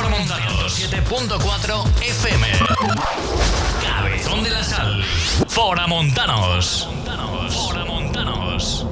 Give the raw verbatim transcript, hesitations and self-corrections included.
Foramontanos siete punto cuatro F M. Cabezón de la Sal. Foramontanos. Foramontanos.